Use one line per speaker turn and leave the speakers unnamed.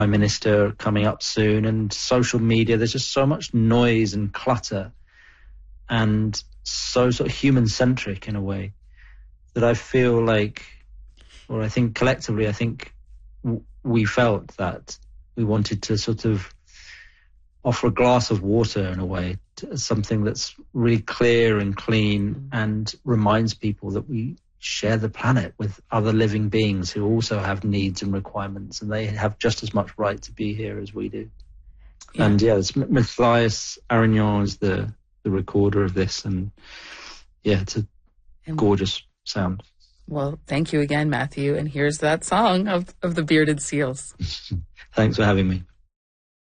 Minister coming up soon, and social media. There's just so much noise and clutter, and so sort of human-centric in a way, that I feel like, or I think collectively, I think we felt that we wanted to sort of offer a glass of water in a way, something that's really clear and clean and reminds people that we share the planet with other living beings who also have needs and requirements, and they have just as much right to be here as we do. Yeah. And it's Matthias Arignon is the recorder of this, and it's a gorgeous sound.
Well, thank you again, Matthew, and here's that song of the Bearded Seals.
Thanks for having me.